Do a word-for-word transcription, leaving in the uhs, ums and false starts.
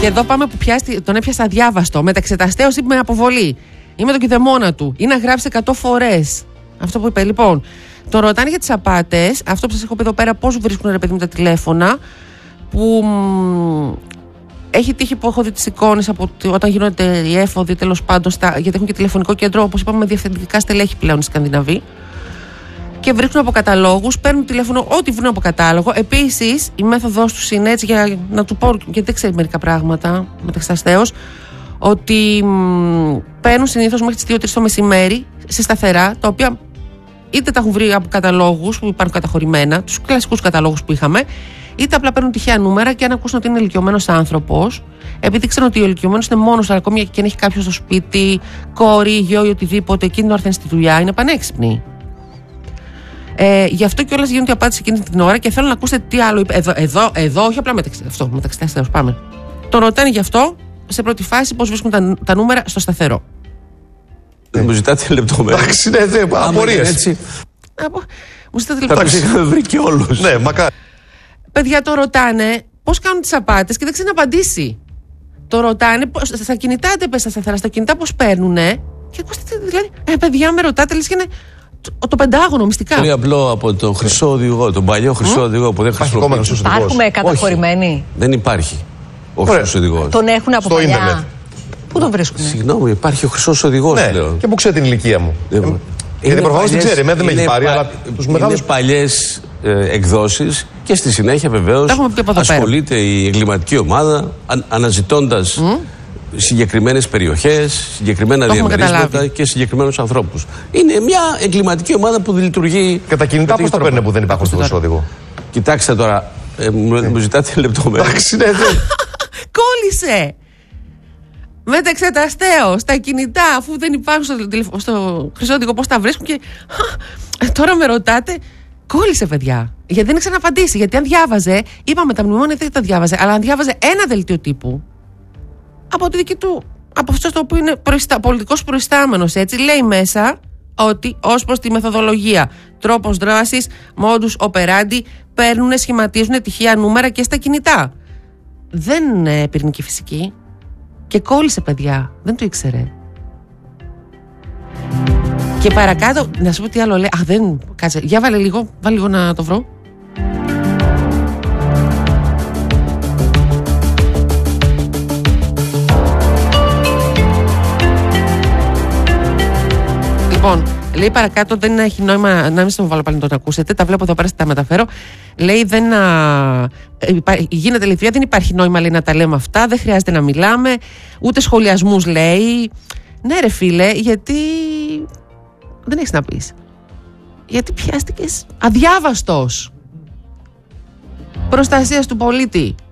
Και εδώ πάμε που πιάστη, τον έπιασα αδιάβαστο. Μεταξεταστέως ή με αποβολή. Ή με τον κηδεμόνα του. Ή να γράψει εκατό φορές. Αυτό που είπε. Λοιπόν, τον ρωτάνε για τις απάτες. Αυτό που σας έχω πει εδώ πέρα, πώς βρίσκουν ρε παιδί με τα τηλέφωνα. Που μ, έχει τύχει που έχω δει τις εικόνες από όταν γίνονται οι έφοδοι, τέλος πάντων, στα, γιατί έχουν και τηλεφωνικό κέντρο, όπως είπαμε, με διευθυντικά στελέχη πλέον οι Σκανδιναβοί. Και βρίσκουν από καταλόγους, παίρνουν τηλέφωνο, ό,τι βρουν από κατάλογο. Επίσης, η μέθοδος τους είναι έτσι, για να του πω, γιατί δεν ξέρει μερικά πράγματα, μεταξαστέως, ότι μ, παίρνουν συνήθως μέχρι τις δύο τρεις το μεσημέρι σε σταθερά, τα οποία είτε τα έχουν βρει από καταλόγους που υπάρχουν καταχωρημένα, τους κλασικούς καταλόγους που είχαμε, είτε απλά παίρνουν τυχαία νούμερα και αν ακούσουν ότι είναι ηλικιωμένος άνθρωπος, επειδή ξέρουν ότι ο ηλικιωμένος είναι μόνος, αλλά ακόμη και αν έχει κάποιο στο σπίτι, κόρη, γιο ή οτιδήποτε, εκείνη την ώρα θα είναι στη δουλειά, είναι πανέξυπνοι. Ε, γι' αυτό κιόλας γίνεται η απάντηση εκείνη την ώρα και θέλω να ακούσετε τι άλλο είπε. Εδώ, εδώ, εδώ όχι απλά μεταξύ. Αυτό, μεταξύ τέσσερα. Πάμε. Τον ρωτάνε γι' αυτό σε πρώτη φάση πώς βρίσκουν τα, τα νούμερα στο σταθερό. Μου ζητάτε λεπτομέρειες. Εντάξει, ναι, ναι, απορίες. Μου ζητάτε λεπτομέρειες. Τα είχαμε βρει και όλους. Ναι, μακάρι. Παιδιά το ρωτάνε πώς κάνουν τις απάτες και δεν ξέρει να απαντήσει. Το ρωτάνε στα κινητά, δεν πες στα σταθερά, στα κινητά πώς παίρνουνε. Και ακούστε, δηλαδή, ε, παιδιά, με ρωτάτε, λες και είναι το, το πεντάγωνο, μυστικά. Πολύ απλό από τον χρυσό οδηγό, τον παλιό χρυσό mm? οδηγό που δεν χρησιμοποιείται. Υπάρχουμε καταχωρημένοι. Δεν υπάρχει ο χρυσός οδηγός. Τον έχουν από στο παλιά. ίντερνετ. Πού τον βρίσκουνε? Συγγνώμη, υπάρχει ο χρυσός οδηγός, ναι, λέω. Και πού ξέρει την ηλικία μου. Ε, γιατί προφανώς δεν ξέρει, εμένα δεν με έχει πάρει, αλλά τους μεγάλους. Είναι παλιές ε, εκδόσεις και στη συνέχεια βεβαίως ασχολείται η εγκληματική ομάδα αν, αναζητώντας mm? συγκεκριμένες περιοχές, συγκεκριμένα διαμερίσματα και συγκεκριμένους ανθρώπους. Είναι μια εγκληματική ομάδα που λειτουργεί. Και τα κινητά πώς τα παίρνουν που δεν υπάρχουν στο χρυσό οδηγό? Κοιτάξτε τώρα, ε, μου, ε. μου ζητάτε λεπτομέρειες. Εντάξει, ναι, ναι. Κόλλησε! Μεταξεταστέως, στα κινητά, αφού δεν υπάρχουν στο, τηλεφ... στο χρυσό οδηγό, πώς τα βρίσκουν και τώρα με ρωτάτε. Κόλλησε, παιδιά. Γιατί δεν ήξερα να απαντήσει. Γιατί αν διάβαζε, είπαμε τα μνημόνια δεν τα διάβαζε, αλλά αν διάβαζε ένα δελτίο τύπου από τη δική του, από αυτό το οποίο είναι προϊστα... πολιτικός προϊστάμενος, έτσι, λέει μέσα ότι ως προς τη μεθοδολογία, τρόπος δράσης, modus operandi, παίρνουν, σχηματίζουν τυχαία νούμερα και στα κινητά. Δεν είναι πυρηνική φυσική. Και κόλλησε, παιδιά. Δεν το ήξερε. Και παρακάτω, να σου πω τι άλλο λέει. Αχ, δεν. Κάτσε. Για βάλε λίγο. Βάλε λίγο να το βρω. Λοιπόν, λέει παρακάτω, δεν έχει νόημα να μην σας το βάλω πάλι να το ακούσετε. Τα βλέπω εδώ πέρα, τα μεταφέρω. Λέει, δεν, α, γίνεται ελευθερία, δεν υπάρχει νόημα, λέει, να τα λέμε αυτά. Δεν χρειάζεται να μιλάμε, ούτε σχολιασμούς, λέει. Ναι, ρε φίλε, γιατί δεν έχεις να πεις. Γιατί πιάστηκες αδιάβαστος. Προστασίας του πολίτη.